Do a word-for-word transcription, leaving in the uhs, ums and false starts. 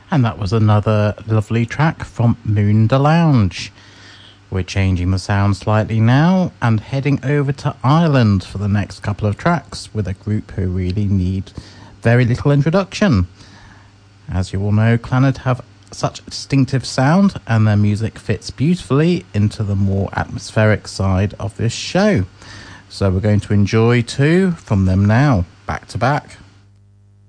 And that was another lovely track from Moon the Lounge. We're changing the sound slightly now and heading over to Ireland for the next couple of tracks with a group who really need very little introduction. As you all know, Clannad have such a distinctive sound and their music fits beautifully into the more atmospheric side of this show. So we're going to enjoy two from them now, back to back.